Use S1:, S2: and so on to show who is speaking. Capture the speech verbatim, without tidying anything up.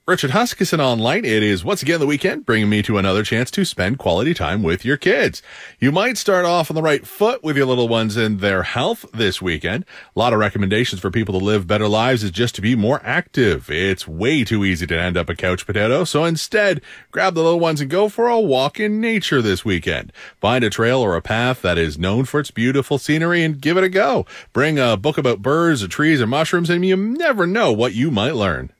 S1: Richard Huskisson online. It is once again the weekend, bringing me to another chance to spend quality time with your kids. You might start off on the right foot with your little ones and their health this weekend. A lot of recommendations for people to live better lives is just to be more active. It's way too easy to end up a couch potato, so instead, grab the little ones and go for a walk in nature this weekend. Find a trail or a path that is known for its beautiful scenery and give it a go. Bring a book about birds or trees or mushrooms, and you never know what you might learn.